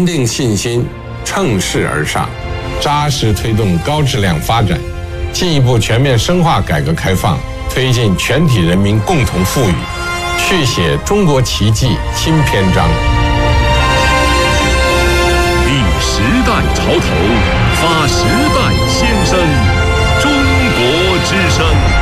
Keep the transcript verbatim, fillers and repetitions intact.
定信心，乘势而上，扎实推动高质量发展，进一步全面深化改革开放，推进全体人民共同富裕，续写中国奇迹新篇章。 立时代潮头，发时代先声，中国之声。